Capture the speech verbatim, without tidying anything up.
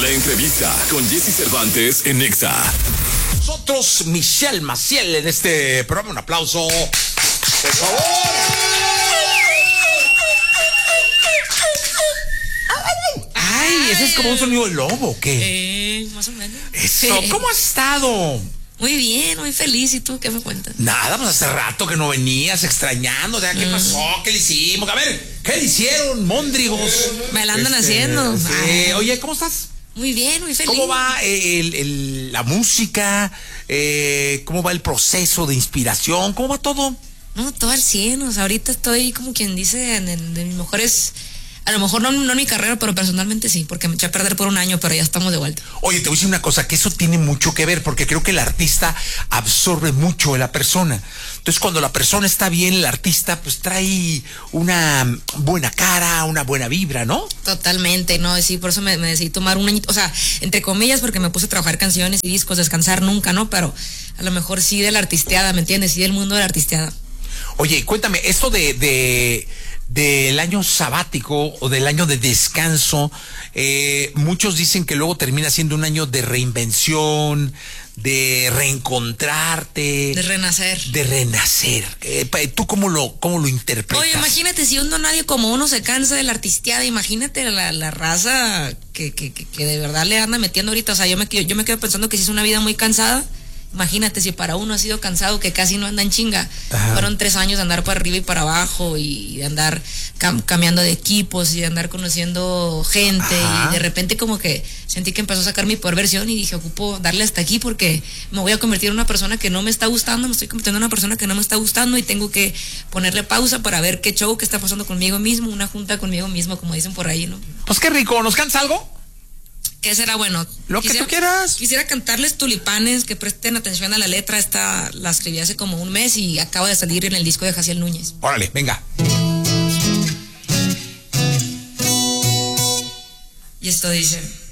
La entrevista con Jesse Cervantes en Nexa. Nosotros, Michelle Maciel, en este programa. Un aplauso, por favor. Ay, ese es como un sonido de lobo, ¿o qué? Eh, más o menos. Eso, ¿cómo has estado? Muy bien, muy feliz. ¿Y tú qué me cuentas? Nada, pues hace rato que no venías, extrañando. ¿Qué mm. pasó? ¿Qué le hicimos? A ver, ¿qué le hicieron, móndrigos? Me la andan este, haciendo. Sí. Oye, ¿cómo estás? Muy bien, muy feliz. ¿Cómo va el, el, la música? Eh, ¿Cómo va el proceso de inspiración? ¿Cómo va todo? No, todo al cien. O sea, ahorita estoy, como quien dice, en el de mis mejores... A lo mejor no, no en mi carrera, pero personalmente sí, porque me eché a perder por un año, pero ya estamos de vuelta. Oye, te voy a decir una cosa, que eso tiene mucho que ver, porque creo que el artista absorbe mucho de la persona. Entonces, cuando la persona está bien, el artista pues trae una buena cara, una buena vibra, ¿no? Totalmente, no, sí, por eso me, me decidí tomar un añito, o sea, entre comillas, porque me puse a trabajar canciones y discos, descansar nunca, ¿no? Pero a lo mejor sí de la artisteada, ¿me entiendes? Sí del mundo de la artisteada. Oye, cuéntame, esto de... de del año sabático o del año de descanso, eh, muchos dicen que luego termina siendo un año de reinvención, de reencontrarte, de renacer, de renacer. Eh, ¿Tú cómo lo cómo lo interpretas? Oye, imagínate si uno nadie como uno se cansa de la artisteada, imagínate la, la raza que, que, que, que de verdad le anda metiendo ahorita. O sea, yo me yo me quedo pensando que si es una vida muy cansada. Imagínate si para uno ha sido cansado, que casi no anda en chinga. Ajá. Fueron tres años de andar para arriba y para abajo y de andar cam cambiando de equipos y de andar conociendo gente. Ajá. Y de repente como que sentí que empezó a sacar mi peor versión y dije, ocupo darle hasta aquí porque me voy a convertir en una persona que no me está gustando, me estoy convirtiendo en una persona que no me está gustando y tengo que ponerle pausa para ver qué show que está pasando conmigo mismo, una junta conmigo mismo, como dicen por ahí, ¿no? Pues qué rico, ¿nos canta algo? ¿Qué será bueno? Lo quisiera, que tú quieras. Quisiera cantarles Tulipanes, que presten atención a la letra. Esta la escribí hace como un mes y acaba de salir en el disco de Jaciel Núñez. Órale, venga. Y esto dice...